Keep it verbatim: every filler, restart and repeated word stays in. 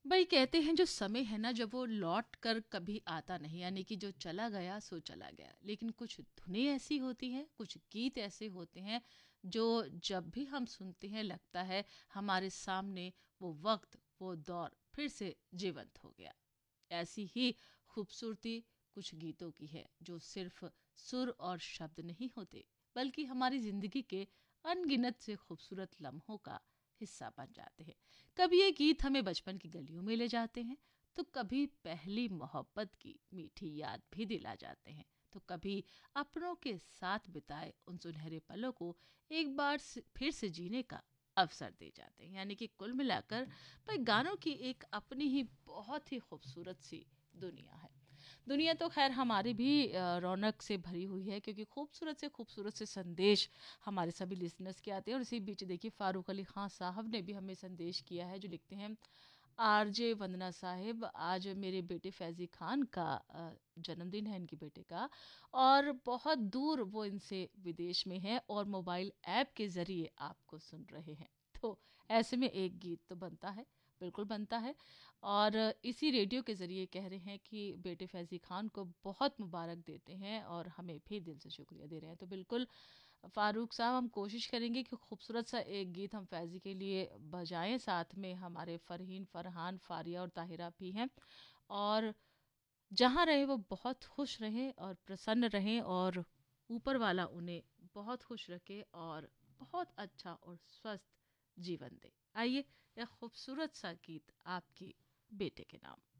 भाई कहते हैं जो समय है ना जब वो लौट कर कभी आता नहीं, यानी कि जो चला गया सो चला गया। लेकिन कुछ धुनें ऐसी होती हैं, कुछ गीत ऐसे होते हैं जो जब भी हम सुनते हैं लगता है हमारे सामने वो वक्त, वो दौर फिर से जीवंत हो गया। ऐसी ही खूबसूरती कुछ गीतों की है जो सिर्फ सुर और शब्द नहीं होते, बल्कि हमारी जिंदगी के अनगिनत से खूबसूरत लम्हों का हिस्सा बन जाते हैं। कभी ये गीत हमें बचपन की गलियों में ले जाते हैं, तो कभी पहली मोहब्बत की मीठी याद भी दिला जाते हैं, तो कभी अपनों के साथ बिताए उन सुनहरे पलों को एक बार से- फिर से जीने का अवसर दे जाते हैं। यानी कि कुल मिलाकर भाई गानों की एक अपनी ही बहुत ही खूबसूरत सी दुनिया है। दुनिया तो खैर हमारी भी अ, रौनक से भरी हुई है, क्योंकि खूबसूरत से खूबसूरत से संदेश हमारे सभी लिसनर्स के आते हैं। और इसी बीच देखिए फारूक अली खान साहब ने भी हमें संदेश किया है, जो लिखते हैं, आरजे वंदना साहिब, आज मेरे बेटे फैज़ी खान का अ, जन्मदिन है, इनके बेटे का, और बहुत दूर वो इनसे विदेश में है और मोबाइल ऐप के ज़रिए आपको सुन रहे हैं। तो ऐसे में एक गीत तो बनता है, बिल्कुल बनता है। और इसी रेडियो के ज़रिए कह रहे हैं कि बेटे फैज़ी खान को बहुत मुबारक देते हैं और हमें भी दिल से शुक्रिया दे रहे हैं। तो बिल्कुल फ़ारूक साहब, हम कोशिश करेंगे कि खूबसूरत सा एक गीत हम फैज़ी के लिए बजाएं। साथ में हमारे फ़रहीन, फ़रहान, फ़ारिया और ताहिरा भी हैं। और जहाँ रहे वो बहुत खुश रहें और प्रसन्न रहें, और ऊपर वाला उन्हें बहुत खुश रखे और बहुत अच्छा और स्वस्थ जीवन दे। आइए, यह खूबसूरत सा गीत आपकी बेटे के नाम।